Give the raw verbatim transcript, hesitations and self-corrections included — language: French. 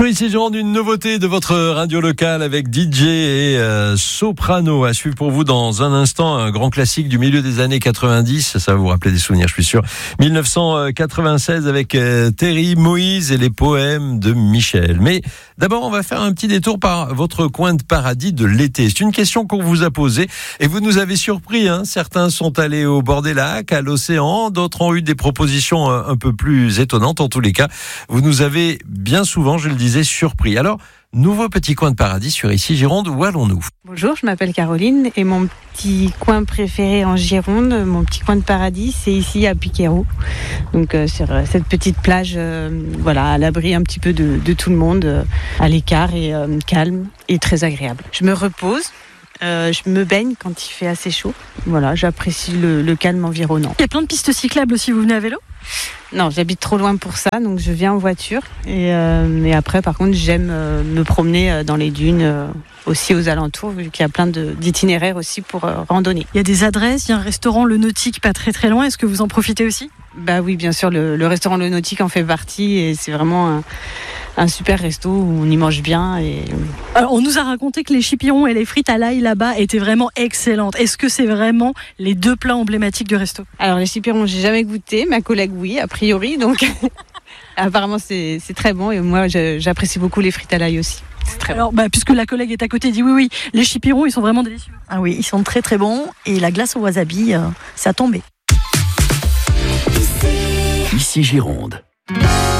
Sur Ici Gironde, une nouveauté de votre radio locale avec D J et euh, Soprano. À suivre pour vous dans un instant, un grand classique du milieu des années quatre-vingt-dix. Ça va vous rappeler des souvenirs, je suis sûr. dix-neuf cent quatre-vingt-seize avec euh, Terry Moïse et les poèmes de Michel. Mais d'abord, on va faire un petit détour par votre coin de paradis de l'été. C'est une question qu'on vous a posée et vous nous avez surpris. Hein. Certains sont allés au bord des lacs, à l'océan. D'autres ont eu des propositions un peu plus étonnantes. En tous les cas, vous nous avez bien souvent, je le disais, surpris. Alors, nouveau petit coin de paradis sur Ici Gironde, où allons-nous ? Bonjour, je m'appelle Caroline et mon petit coin préféré en Gironde, mon petit coin de paradis, c'est ici à Piquero. Donc euh, sur euh, cette petite plage, euh, voilà, à l'abri un petit peu de, de tout le monde, euh, à l'écart et euh, calme et très agréable. Je me repose. Euh, je me baigne quand il fait assez chaud. Voilà, j'apprécie le, le calme environnant. Il y a plein de pistes cyclables aussi, vous venez à vélo ? Non, j'habite trop loin pour ça, donc je viens en voiture. Et, euh, et après, par contre, j'aime euh, me promener dans les dunes, euh, aussi aux alentours, vu qu'il y a plein de, d'itinéraires aussi pour euh, randonner. Il y a des adresses, il y a un rrestaurant Le Nautique pas très très loin. Est-ce que vous en profitez aussi ? Bah oui, bien sûr, le, le restaurant Le Nautique en fait partie et c'est vraiment un, un super resto où on y mange bien. Et... Alors, on nous a raconté que les chipirons et les frites à l'ail là-bas étaient vraiment excellentes. Est-ce que c'est vraiment les deux plats emblématiques du resto ? Alors les chipirons, j'ai jamais goûté. Ma collègue, oui, a priori. Donc apparemment, c'est, c'est très bon et moi, je, j'apprécie beaucoup les frites à l'ail aussi. C'est très Alors, bon. bah, puisque la collègue est à côté, dit oui, oui, les chipirons, ils sont vraiment délicieux. Ah oui, ils sont très très bons et la glace au wasabi, euh, ça a tombé. Ici Gironde.